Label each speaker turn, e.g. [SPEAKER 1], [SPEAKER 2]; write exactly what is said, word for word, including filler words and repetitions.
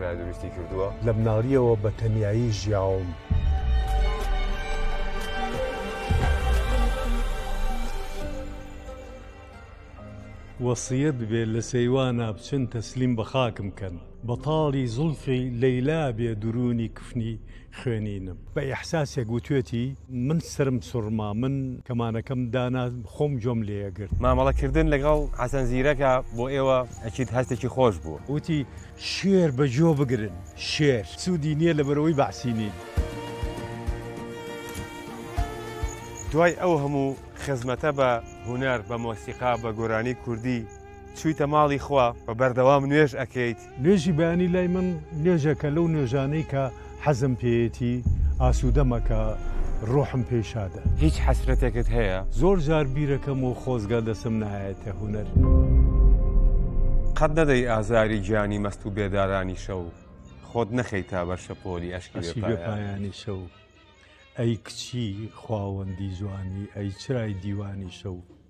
[SPEAKER 1] خۆیان دروستی کردووە.
[SPEAKER 2] لە مناڵیەوە بە تەنیایی ژیاوم. وەسیەت بێ لە سەیوانە بچن تەسلیم بە خاکم کەن، بەتاڵی زولفی لەیلا بێ درونی کفنی خوێنینم. بە ئیحساسێک گوتوێتی من سرم سوڕما، من کەمانەکەم دانا خۆم جۆم لێەگرت.
[SPEAKER 1] مامەڵەکردن لەگەڵ حەسەن زیرەکە بۆ ئێوە ئەچیت هەستێکی خۆش بوو.
[SPEAKER 2] وتی شێر بە جۆ بگرن، شێر سوودی نییە لە بەرەوەی بەعسینین.
[SPEAKER 1] دوای ئەو هەموو خزمەتە بە هونەر بە مۆسیقا بە گۆرانی کوردی چوویتە ماڵی خوا بە بەردەوام نوێژ ئەکەیت.
[SPEAKER 2] نوێژی بەیانی لای من نوێژەکە لەو نوێژانەی کە حەزم پێیەتی ئاسوودەمەکە ڕۆحم پێشادە.
[SPEAKER 1] هیچ حەسرەتێکت هەیە؟
[SPEAKER 2] زۆر جار بیرەکەم و خۆزگە دەسم نایەتە هونەر.
[SPEAKER 1] قەت نەدەی ئازاری گیانی مەست و بێدارانی شەو خۆت نەخەی تا بەر شەپۆلی ئەشکی
[SPEAKER 2] پایانی شەو. ئەی کچی خواوەندی جوانی، ئەی چرای دیوانی شەو.